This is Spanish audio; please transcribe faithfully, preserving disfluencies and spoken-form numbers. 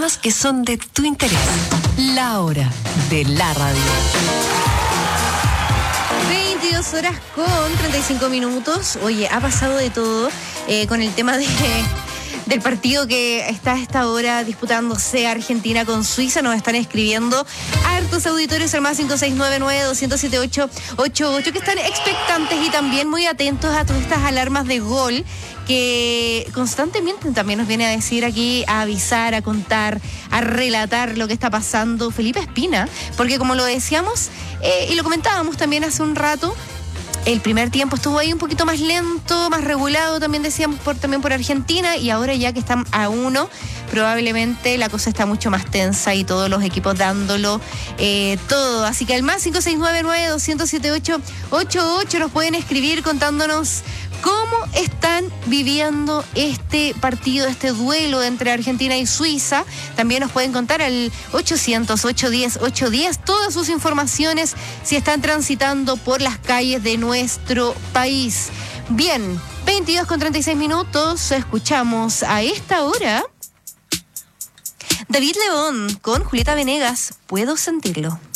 temas que son de tu interés. La hora de la radio. veintidós horas con treinta y cinco minutos. Oye, ha pasado de todo eh, con el tema de... del partido que está a esta hora disputándose Argentina con Suiza. Nos están escribiendo hartos auditores al más cinco seis nueve nueve, dos cero siete, ocho ocho ocho que están expectantes y también muy atentos a todas estas alarmas de gol que constantemente también nos viene a decir aquí, a avisar, a contar, a relatar lo que está pasando Felipe Espina, porque como lo decíamos eh, y lo comentábamos también hace un rato, el primer tiempo estuvo ahí un poquito más lento, más regulado, también decíamos por, también por Argentina, y ahora ya que están a uno, probablemente la cosa está mucho más tensa y todos los equipos dándolo eh, todo. Así que al más cinco seis nueve nueve, dos cero siete, ocho ocho ocho nos pueden escribir contándonos cómo están viviendo este partido, este duelo entre Argentina y Suiza. También nos pueden contar al ochocientos, ochocientos diez, ochocientos diez todas sus informaciones si están transitando por las calles de nuestro país. Bien, veintidós con treinta y seis minutos, escuchamos a esta hora David León con Julieta Venegas, Puedo Sentirlo.